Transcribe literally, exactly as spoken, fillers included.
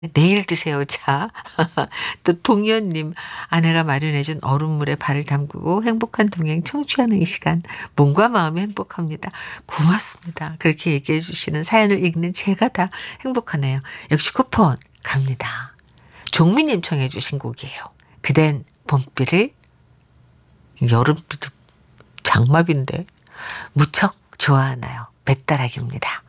내일 드세요 차. 또 동현님 아내가 마련해준 얼음물에 발을 담그고 행복한 동행 청취하는 이 시간 몸과 마음이 행복합니다. 고맙습니다. 그렇게 얘기해 주시는 사연을 읽는 제가 다 행복하네요. 역시 쿠폰 갑니다. 종미님 청해 주신 곡이에요. 그댄 봄비를 여름비도 장마비인데 무척 좋아하나요? 배따라기입니다.